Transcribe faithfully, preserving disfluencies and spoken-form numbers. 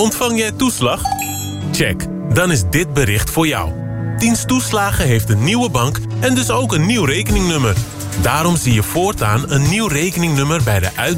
Ontvang jij toeslag? Check, dan is dit bericht voor jou. Dienst Toeslagen heeft een nieuwe bank en dus ook een nieuw rekeningnummer. Daarom zie je voortaan een nieuw rekeningnummer bij de uitbetaling